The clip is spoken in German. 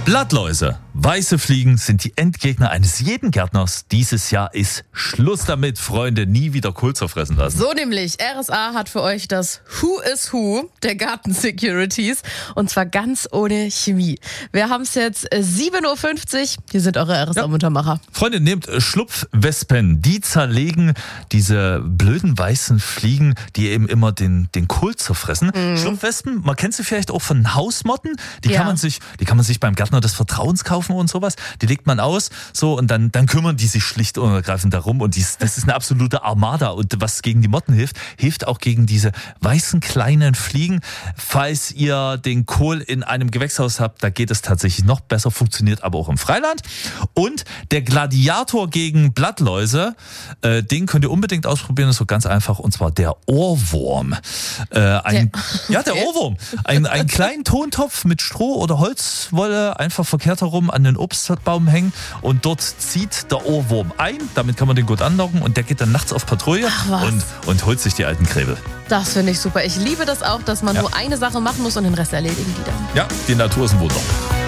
Blattläuse, weiße Fliegen sind die Endgegner eines jeden Gärtners. Dieses Jahr ist Schluss damit, Freunde, nie wieder Kohl zerfressen lassen. So nämlich, RSA hat für euch das Who is Who der Garten-Securities und zwar ganz ohne Chemie. Wir haben es jetzt 7.50 Uhr, hier sind eure RSA-Muntermacher. Freunde, nehmt Schlupfwespen, die zerlegen diese blöden weißen Fliegen, die eben immer den Kohl zerfressen. Schlupfwespen, man kennt sie vielleicht auch von Hausmotten, die kann man sich beim Gärtner des Vertrauens kaufen und sowas. Die legt man aus, so, und dann kümmern die sich schlicht und ergreifend darum. Und das ist eine absolute Armada. Und was gegen die Motten hilft auch gegen diese weißen kleinen Fliegen. Falls ihr den Kohl in einem Gewächshaus habt, da geht es tatsächlich noch besser, funktioniert aber auch im Freiland. Und der Gladiator gegen Blattläuse, den könnt ihr unbedingt ausprobieren, das ist so ganz einfach, und zwar der Ohrwurm. Der Ohrwurm. Einen kleinen Tontopf mit Stroh oder Holzwolle einfach verkehrt herum an den Obstbaum hängen und dort zieht der Ohrwurm ein. Damit kann man den gut anlocken und der geht dann nachts auf Patrouille und holt sich die alten Krebel. Das finde ich super. Ich liebe das auch, dass man nur eine Sache machen muss und den Rest erledigen die dann. Ja, die Natur ist ein Wunder.